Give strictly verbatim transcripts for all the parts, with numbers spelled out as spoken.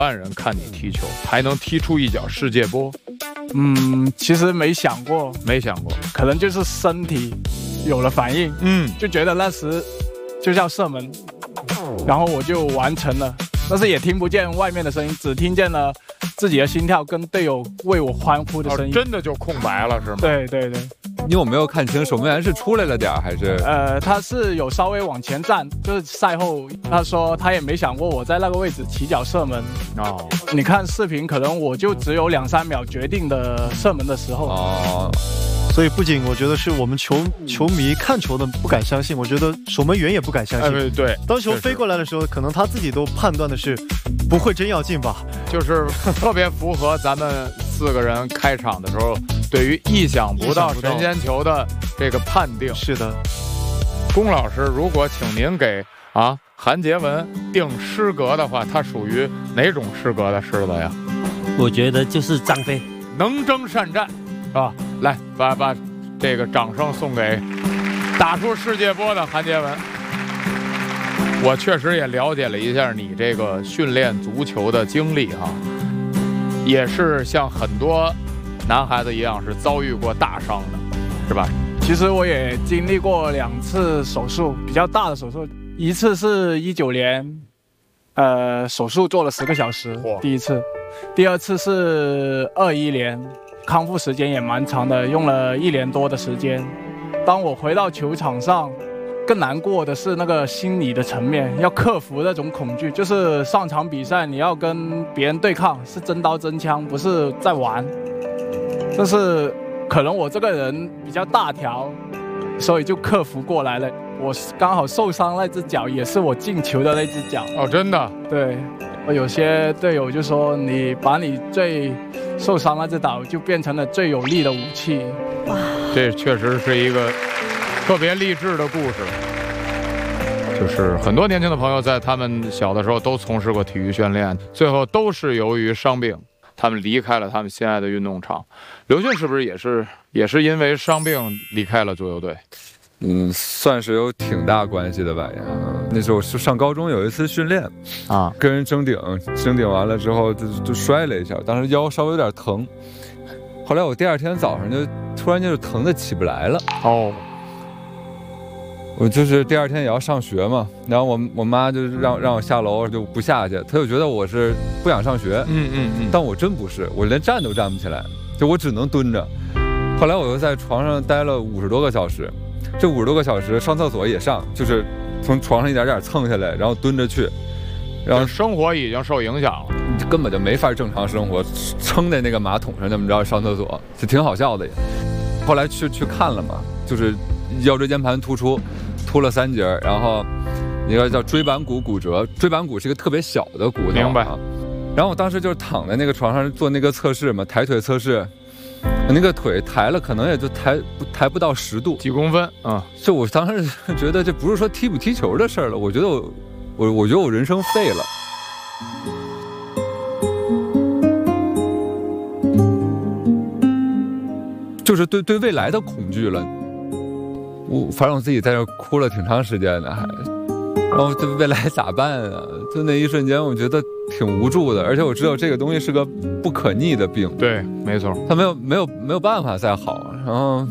万人看你踢球，还能踢出一脚世界波？ 嗯，其实没想过， 没想过， 可能就是身体有了反应， 嗯， 就觉得那时就要射门，然后我就完成了，但是也听不见外面的声音，只听见了自己的心跳跟队友为我欢呼的声音。 哦、真的就空白了是吗？ 对对对。 因为我没有看清守门员是出来了点还是？ 呃，他是有稍微往前站，就是赛后他说他也没想过我在那个位置起脚射门。 哦， 你看视频，可能我就只有两三秒决定的射门的时候。 哦。 所以不仅我觉得是我们球球迷看球的不敢相信，我觉得守门员也不敢相信。 哎、对， 当球飞过来的时候，可能他自己都判断的是不会真要进吧， 就是特别符合咱们四个人开场的时候对于意想不到神仙球的这个判定。 是的， 龚老师，如果请您给啊韩杰文定诗格的话，他属于哪种诗格的狮子呀？ 我觉得就是张飞， 能征善战。啊，来把把这个掌声送给打出世界波的韩杰文。我确实也了解了一下你这个训练足球的经历哈，也是像很多男孩子一样是遭遇过大伤的，是吧？ 其实我也经历过两次手术，比较大的手术，一次是一九年，呃，手术做了十个小时，第一次；第二次是二一年。康复时间也蛮长的，用了一年多的时间。当我回到球场上，更难过的是那个心理的层面，要克服那种恐惧。就是上场比赛，你要跟别人对抗，是真刀真枪，不是在玩。但是可能我这个人比较大条，所以就克服过来了。我刚好受伤那只脚也是我进球的那只脚。 哦，真的？ 对。有些队友就说你把你最受伤那只脚就变成了最有力的武器。 哇，这确实是一个特别励志的故事。就是很多年轻的朋友在他们小的时候都从事过体育训练，最后都是由于伤病，他们离开了他们心爱的运动场。刘俊是不是也是也是因为伤病离开了足球队？ 嗯，算是有挺大关系的吧呀。那时候是上高中有一次训练啊，跟人争顶，争顶完了之后就就摔了一下，当时腰稍微有点疼。后来我第二天早上就突然就是疼得起不来了。哦，我就是第二天也要上学嘛，然后我我妈就让让我下楼就不下去，她就觉得我是不想上学。嗯嗯嗯，但我真不是，我连站都站不起来，就我只能蹲着。后来我又在床上待了五十多个小时。这五十多个小时上厕所也上，就是从床上一点点蹭下来，然后蹲着去， 然后生活已经受影响了， 根本就没法正常生活，撑在那个马桶上那么着上厕所，就挺好笑的也。后来去去看了嘛，就是腰椎间盘突出，突了三节，然后一个叫椎板骨骨折，椎板骨是一个特别小的骨头。 明白。 然后我当时就是躺在那个床上做那个测试嘛，抬腿测试。那个腿抬了，可能也就抬不抬不到十度， 几公分啊！ 就我当时觉得这不是说踢不踢球的事儿了，我觉得我我我觉得我人生废了。就是对对未来的恐惧了。我反正我自己在这哭了挺长时间的，还，然后对未来咋办啊？就那一瞬间，我觉得挺无助的，而且我知道这个东西是个不可逆的病。 对，没错， 它没有没有没有办法再好。然后，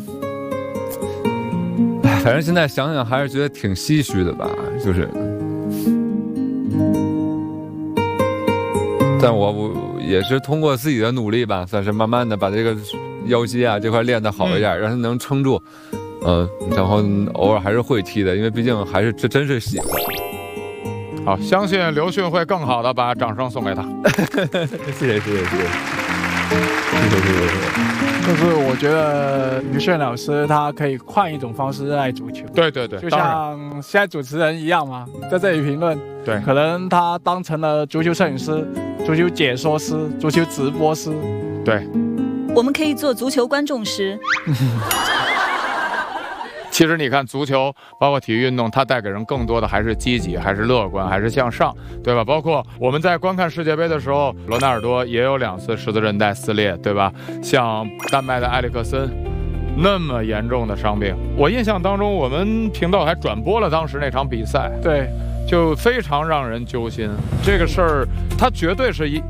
哎，反正现在想想还是觉得挺唏嘘的吧，就是。但我我也是通过自己的努力吧，算是慢慢的把这个腰肌啊这块练得好一点，嗯、让它能撑住。嗯，然后偶尔还是会踢的，因为毕竟还是这真是喜欢。 好，相信刘迅会更好的把掌声送给他。 谢谢谢谢谢谢谢谢谢谢。 就是我觉得刘迅老师他可以换一种方式热爱足球。 对对对， 就像现在主持人一样嘛，在这里评论。 对， 可能他当成了足球摄影师、足球解说师、足球直播师。 对， 我们可以做足球观众师。 其实你看足球，包括体育运动，它带给人更多的还是积极，还是乐观，还是向上，对吧？包括我们在观看世界杯的时候，罗纳尔多也有两次十字韧带撕裂，对吧？像丹麦的埃里克森那么严重的伤病，我印象当中，我们频道还转播了当时那场比赛。 对， 就非常让人揪心。这个事儿，它绝对是一